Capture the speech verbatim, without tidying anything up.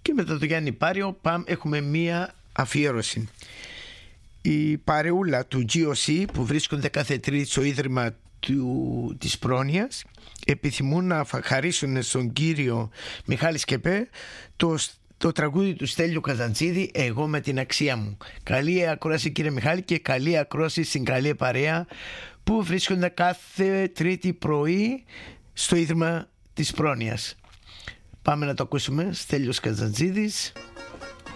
Και μετά το Γιάννη Πάριο πάμε, έχουμε μία αφιέρωση. Η παρεούλα του τζι ο σι που βρίσκονται κάθε Τρίτη στο Ίδρυμα του, της Πρόνοιας επιθυμούν να χαρίσουν στον κύριο Μιχάλη Σκεπέ το, το τραγούδι του Στέλιου Καζαντζίδη «Εγώ με την αξία μου». Καλή ακρόαση κύριε Μιχάλη, και καλή ακρόαση στην καλή παρέα που βρίσκονται κάθε Τρίτη πρωί στο Ίδρυμα της Πρόνοιας. Πάμε να το ακούσουμε. Στέλιος Καζαντζίδης.